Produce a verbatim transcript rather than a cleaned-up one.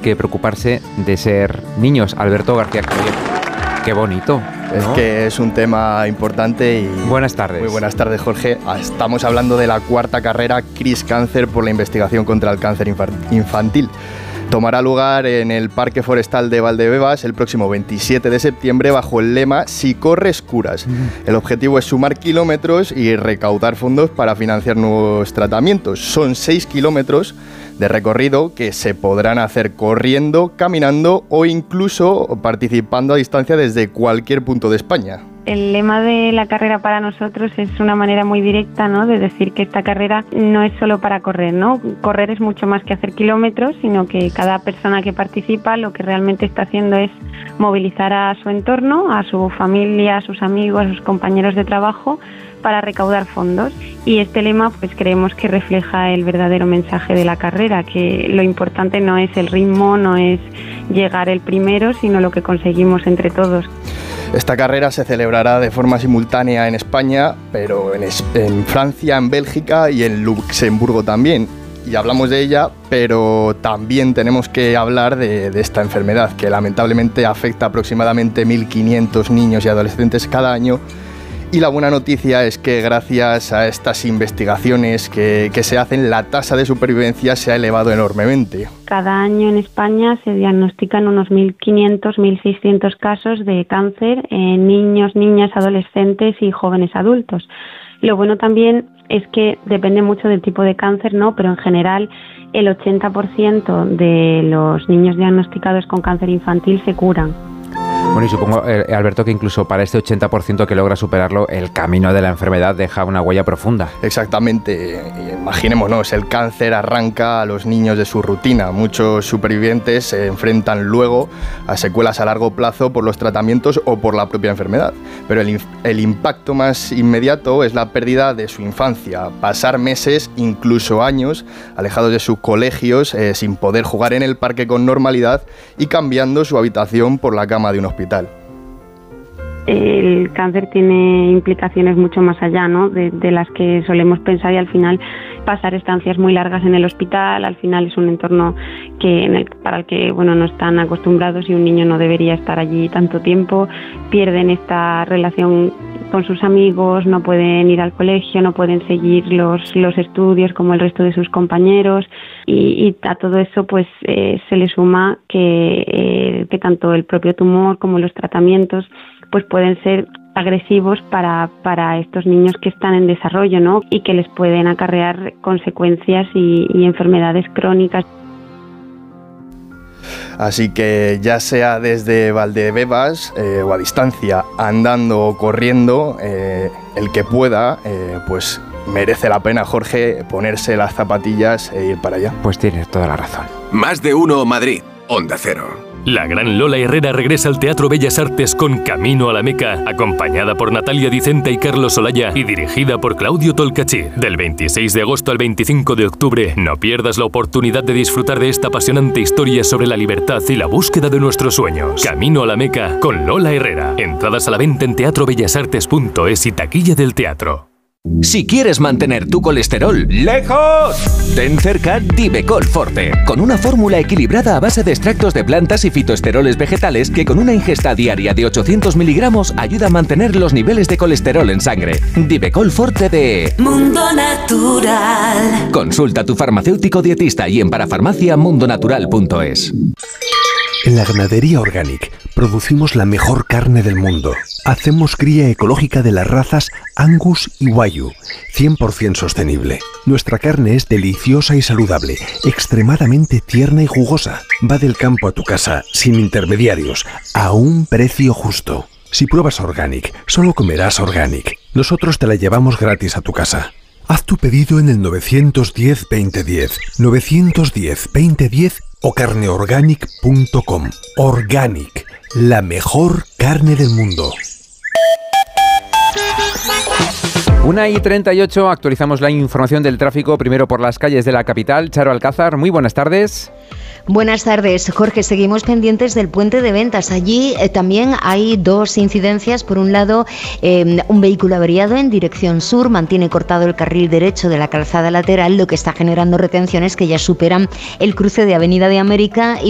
que preocuparse de ser niños. Alberto García Caballero, qué bonito, ¿no? Es que es un tema importante y... Buenas tardes. Muy buenas tardes, Jorge. Estamos hablando de la cuarta carrera CRIS Cáncer por la investigación contra el cáncer infantil. Tomará lugar en el Parque Forestal de Valdebebas el próximo veintisiete de septiembre bajo el lema Si corres, curas. Mm. El objetivo es sumar kilómetros y recaudar fondos para financiar nuevos tratamientos. Son seis kilómetros de recorrido que se podrán hacer corriendo, caminando o incluso participando a distancia desde cualquier punto de España. El lema de la carrera para nosotros es una manera muy directa, ¿no?, de decir que esta carrera no es solo para correr, ¿no? Correr es mucho más que hacer kilómetros, sino que cada persona que participa lo que realmente está haciendo es movilizar a su entorno, a su familia, a sus amigos, a sus compañeros de trabajo para recaudar fondos. Y este lema pues creemos que refleja el verdadero mensaje de la carrera, que lo importante no es el ritmo, no es llegar el primero, sino lo que conseguimos entre todos. Esta carrera se celebrará de forma simultánea en España, pero en, es- en Francia, en Bélgica y en Luxemburgo también. Y hablamos de ella, pero también tenemos que hablar de, de esta enfermedad, que lamentablemente afecta aproximadamente mil quinientos niños y adolescentes cada año. Y la buena noticia es que gracias a estas investigaciones que, que se hacen, la tasa de supervivencia se ha elevado enormemente. Cada año en España se diagnostican unos mil quinientos, mil seiscientos casos de cáncer en niños, niñas, adolescentes y jóvenes adultos. Lo bueno también es que depende mucho del tipo de cáncer, ¿no? Pero en general el ochenta por ciento de los niños diagnosticados con cáncer infantil se curan. Bueno, y supongo, eh, Alberto, que incluso para este ochenta por ciento que logra superarlo, el camino de la enfermedad deja una huella profunda. Exactamente. Imaginémonos, el cáncer arranca a los niños de su rutina. Muchos supervivientes se enfrentan luego a secuelas a largo plazo por los tratamientos o por la propia enfermedad. Pero el, el impacto más inmediato es la pérdida de su infancia. Pasar meses, incluso años, alejados de sus colegios, eh, sin poder jugar en el parque con normalidad y cambiando su habitación por la cama de un hospital. El cáncer tiene implicaciones mucho más allá, ¿no?, de, de las que solemos pensar, y al final pasar estancias muy largas en el hospital, al final es un entorno que en el, para el que bueno, no están acostumbrados y un niño no debería estar allí tanto tiempo. Pierden esta relación con sus amigos, no pueden ir al colegio, no pueden seguir los, los estudios como el resto de sus compañeros, y, y a todo eso pues eh, se le suma que, eh, que tanto el propio tumor como los tratamientos pues pueden ser agresivos para, para estos niños que están en desarrollo, ¿no?, y que les pueden acarrear consecuencias y, y enfermedades crónicas. Así que ya sea desde Valdebebas eh, o a distancia, andando o corriendo, eh, el que pueda, eh, pues merece la pena, Jorge, ponerse las zapatillas e ir para allá. Pues tienes toda la razón. Más de uno Madrid, Onda Cero. La gran Lola Herrera regresa al Teatro Bellas Artes con Camino a la Meca, acompañada por Natalia Dicenta y Carlos Olaya y dirigida por Claudio Tolcachir. Del veintiséis de agosto al veinticinco de octubre, no pierdas la oportunidad de disfrutar de esta apasionante historia sobre la libertad y la búsqueda de nuestros sueños. Camino a la Meca con Lola Herrera. Entradas a la venta en teatro bellas artes punto es y taquilla del teatro. Si quieres mantener tu colesterol lejos, ten cerca Divecol Forte, con una fórmula equilibrada a base de extractos de plantas y fitoesteroles vegetales que con una ingesta diaria de ochocientos miligramos ayuda a mantener los niveles de colesterol en sangre. Divecol Forte de Mundo Natural. Consulta a tu farmacéutico dietista y en parafarmacia mundo natural punto es. En la Ganadería Organic producimos la mejor carne del mundo. Hacemos cría ecológica de las razas Angus y Wagyu, cien por ciento sostenible. Nuestra carne es deliciosa y saludable, extremadamente tierna y jugosa. Va del campo a tu casa, sin intermediarios, a un precio justo. Si pruebas Organic, solo comerás Organic. Nosotros te la llevamos gratis a tu casa. Haz tu pedido en el nueve uno cero, veinte diez, nueve uno cero, veinte diez o carneorganic punto com. Organic, la mejor carne del mundo. una y treinta y ocho, actualizamos la información del tráfico, primero por las calles de la capital. Charo Alcázar, muy buenas tardes. Buenas tardes, Jorge. Seguimos pendientes del puente de Ventas. Allí eh, también hay dos incidencias. Por un lado, eh, un vehículo averiado en dirección sur mantiene cortado el carril derecho de la calzada lateral, lo que está generando retenciones que ya superan el cruce de Avenida de América y